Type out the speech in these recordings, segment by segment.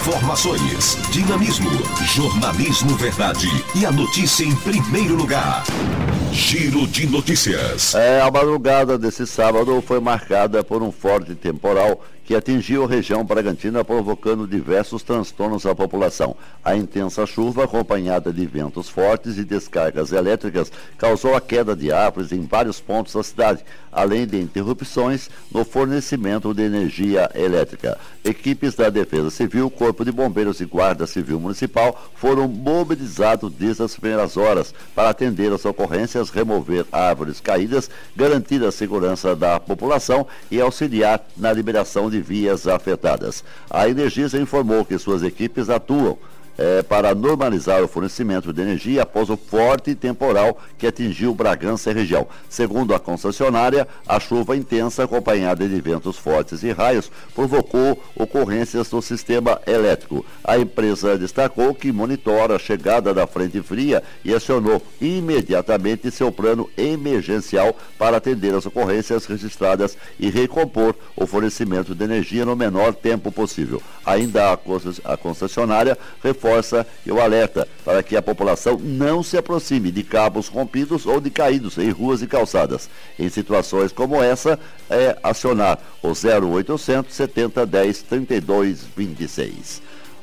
Informações, dinamismo, jornalismo verdade e a notícia em primeiro lugar. Giro de notícias. A madrugada desse sábado foi marcada por um forte temporal que atingiu a região Bragantina, provocando diversos transtornos à população. A intensa chuva, acompanhada de ventos fortes e descargas elétricas, causou a queda de árvores em vários pontos da cidade, além de interrupções no fornecimento de energia elétrica. Equipes da Defesa Civil, Corpo de Bombeiros e Guarda Civil Municipal foram mobilizados desde as primeiras horas para atender as ocorrências, remover árvores caídas, garantir a segurança da população e auxiliar na liberação de vias afetadas. A Energisa informou que suas equipes atuam para normalizar o fornecimento de energia após o forte temporal que atingiu Bragança e região. Segundo a concessionária, a chuva intensa, acompanhada de ventos fortes e raios, provocou ocorrências no sistema elétrico. A empresa destacou que monitora a chegada da frente fria e acionou imediatamente seu plano emergencial para atender as ocorrências registradas e recompor o fornecimento de energia no menor tempo possível. Ainda a concessionária reforça e o alerta para que a população não se aproxime de cabos rompidos ou de caídos em ruas e calçadas. Em situações como essa, acionar o 0800 70 10 32 26.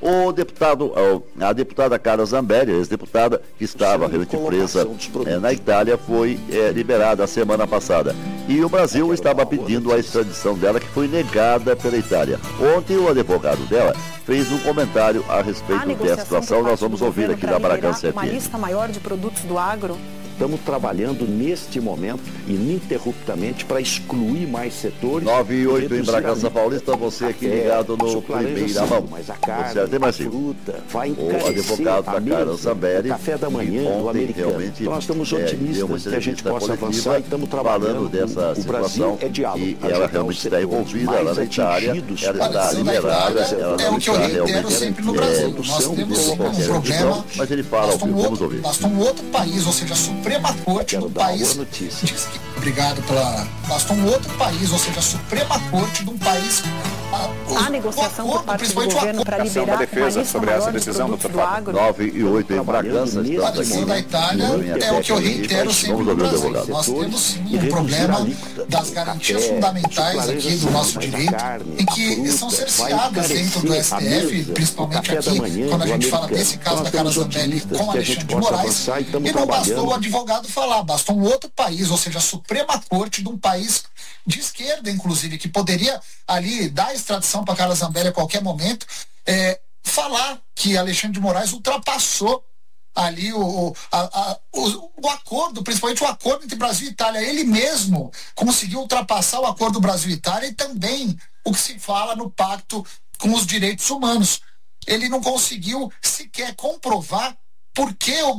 A deputada Carla Zambelli, ex-deputada que estava realmente presa na Itália, foi liberada a semana passada. E o Brasil estava pedindo a extradição dela, que foi negada pela Itália. Ontem o advogado dela fez um comentário a respeito dessa situação. Nós vamos ouvir aqui da Bragança FM. Uma lista maior de produtos do agro. Estamos trabalhando neste momento ininterruptamente para excluir mais setores. 9 e 8 em Bragança Paulista, você aqui ligado no Primeira Mão. Mas a carne, a fruta, vai o advogado da Carla Zambelli, o café da manhã do americano. Então nós estamos otimistas que a gente possa avançar e estamos trabalhando dessa o Brasil situação diálogo. E ela realmente está envolvida lá na Itália, ela está liberada, ela não está realmente sempre no Brasil. Nós temos um problema. Mas ele fala, vamos ouvir. Bastou um outro país, ou seja, a Suprema Corte do país. Obrigado pela. Bastou um outro país, ou seja, a Suprema Corte de um país. A negociação por parte do governo para liberar uma lista sobre essa decisão do agro. 9 e 8 em Bragança. A decisão da Itália é o que eu reitero sempre no Brasil. Nós temos sim um problema das garantias fundamentais aqui do nosso direito, em que são cerceadas dentro do STF, principalmente aqui, quando a gente fala desse caso da Carla Zambelli com Alexandre de Moraes, e não bastou o advogado falar, bastou um outro país, ou seja, a Suprema Corte de um país de esquerda, inclusive, que poderia ali dar extradição para Carla Zambelli a qualquer momento, falar que Alexandre de Moraes ultrapassou ali o acordo, principalmente o acordo entre Brasil e Itália. Ele mesmo conseguiu ultrapassar o acordo Brasil e Itália e também o que se fala no pacto com os direitos humanos. Ele não conseguiu sequer comprovar por que o